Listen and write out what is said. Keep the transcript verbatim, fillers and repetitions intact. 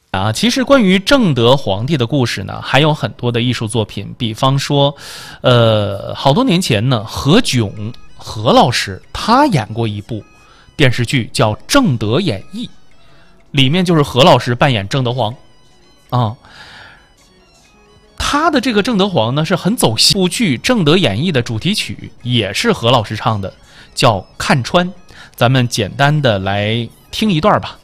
啊，其实关于正德皇帝的故事呢，还有很多的艺术作品，比方说，呃，好多年前呢，何炅何老师他演过一部电视剧叫《正德演义》，里面就是何老师扮演正德皇，啊，他的这个正德皇呢是很走心。部剧《正德演义》的主题曲也是何老师唱的，叫《看穿》，咱们简单的来听一段吧。